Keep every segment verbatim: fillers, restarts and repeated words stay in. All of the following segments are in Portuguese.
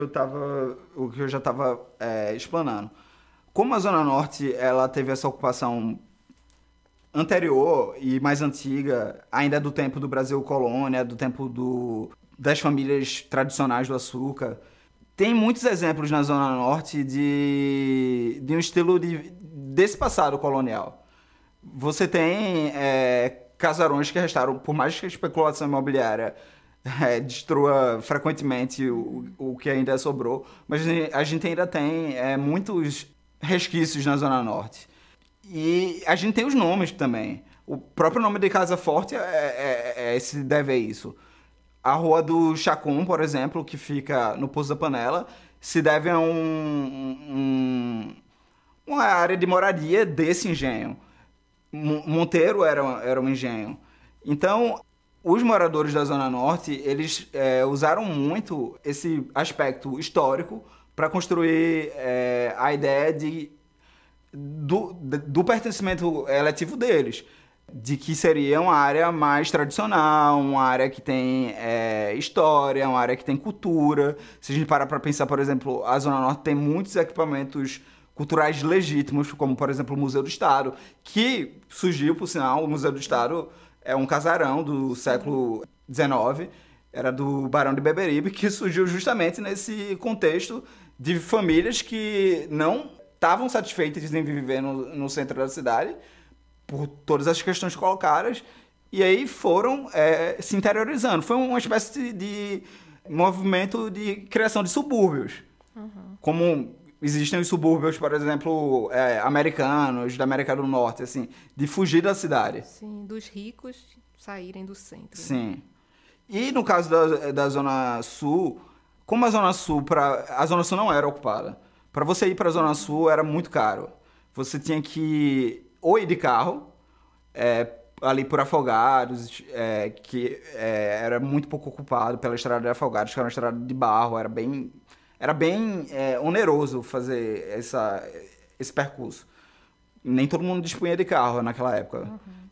eu tava, o que eu já estava é, explanando. Como a Zona Norte ela teve essa ocupação anterior e mais antiga, ainda é do tempo do Brasil colônia, do tempo do, das famílias tradicionais do açúcar, tem muitos exemplos na Zona Norte de, de um estilo de, desse passado colonial. Você tem é, casarões que restaram, por mais que a especulação imobiliária é, destrua frequentemente o, o que ainda sobrou, mas a gente ainda tem é, muitos resquícios na Zona Norte. E a gente tem os nomes também. O próprio nome de Casa Forte é, é, é, é- se deve a isso. A Rua do Chacon, por exemplo, que fica no Poço da Panela, se deve a um, um- uma área de moradia desse engenho. Mo- Monteiro era, era um engenho. Então, os moradores da Zona Norte, eles é, usaram muito esse aspecto histórico para construir é, a ideia de do, do pertencimento eletivo deles. De que seria uma área mais tradicional, uma área que tem é, história, uma área que tem cultura. Se a gente parar para pensar, por exemplo, a Zona Norte tem muitos equipamentos culturais legítimos, como, por exemplo, o Museu do Estado, que surgiu, por sinal, o Museu do Estado é um casarão do século dezenove, era do Barão de Beberibe, que surgiu justamente nesse contexto de famílias que não estavam satisfeitas em viver no, no centro da cidade, por todas as questões colocadas, e aí foram é, se interiorizando. Foi uma espécie de, de movimento de criação de subúrbios. Como existem os subúrbios, por exemplo, é, americanos, da América do Norte, assim, de fugir da cidade. Sim, dos ricos saírem do centro, né? Sim. E no caso da, da Zona Sul, como a Zona Sul, pra, a Zona Sul não era ocupada. Para você ir para a Zona Sul era muito caro. Você tinha que ou ir de carro, é, ali por Afogados, é, que é, era muito pouco ocupado pela estrada de Afogados, que era uma estrada de barro, era bem, era bem é, oneroso fazer essa, esse percurso. Nem todo mundo dispunha de carro naquela época.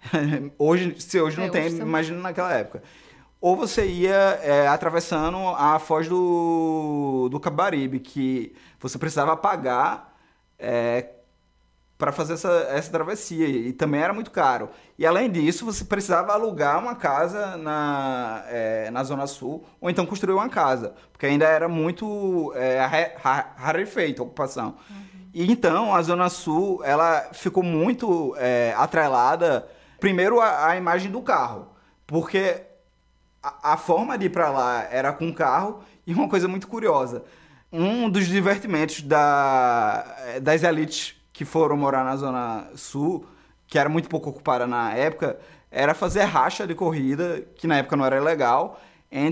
Hoje, se hoje não É, tem, hoje são... imagina naquela época. Ou você ia é, atravessando a foz do, do Cabaribe, que você precisava pagar é, para fazer essa, essa travessia. E também era muito caro. E além disso, você precisava alugar uma casa na, é, na Zona Sul, ou então construir uma casa, porque ainda era muito é, ra- ra- rarefeita a ocupação. E então a Zona Sul ela ficou muito é, atrelada, primeiro, à, à imagem do carro, porque a, a forma de ir para lá era com carro, e uma coisa muito curiosa, um dos divertimentos da, das elites que foram morar na Zona Sul, que era muito pouco ocupada na época, era fazer racha de corrida, que na época não era legal,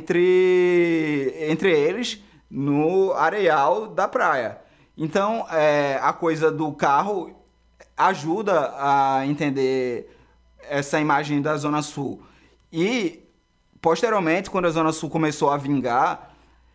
entre, entre eles no areal da praia. Então, é, a coisa do carro ajuda a entender essa imagem da Zona Sul. E, posteriormente, quando a Zona Sul começou a vingar,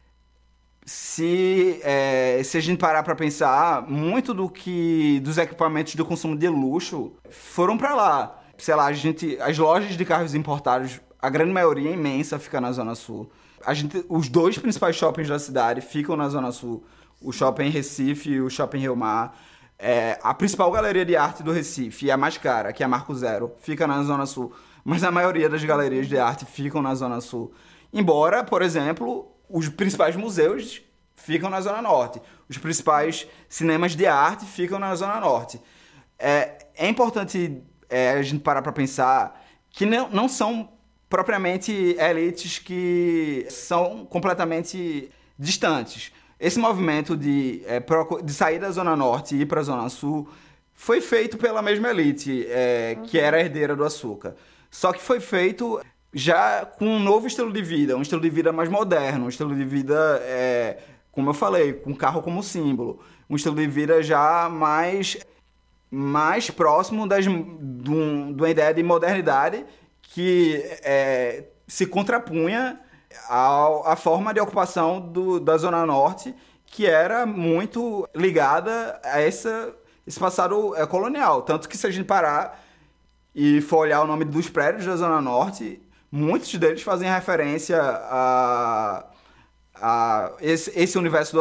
se, é, se a gente parar para pensar, muito do que dos equipamentos de consumo de luxo foram para lá. Sei lá, a gente, as lojas de carros importados, a grande maioria imensa fica na Zona Sul. A gente, os dois principais shoppings da cidade ficam na Zona Sul. O Shopping Recife e o Shopping Rio Mar. É, a principal galeria de arte do Recife, e a mais cara, que é a Marco Zero, fica na Zona Sul. Mas a maioria das galerias de arte ficam na Zona Sul. Embora, por exemplo, os principais museus ficam na Zona Norte. Os principais cinemas de arte ficam na Zona Norte. É, é importante é, a gente parar para pensar que não, não são propriamente elites que são completamente distantes. Esse movimento de, é, de sair da Zona Norte e ir para a Zona Sul foi feito pela mesma elite, é, que era herdeira do açúcar. Só que foi feito já com um novo estilo de vida, um estilo de vida mais moderno, um estilo de vida, é, como eu falei, com carro como símbolo. Um estilo de vida já mais, mais próximo das, de, um, de uma ideia de modernidade que é, se contrapunha à, à forma de ocupação do, da Zona Norte, que era muito ligada a essa, esse passado é, colonial. Tanto que se a gente parar e for olhar o nome dos prédios da Zona Norte, muitos deles fazem referência a, a, esse, esse universo do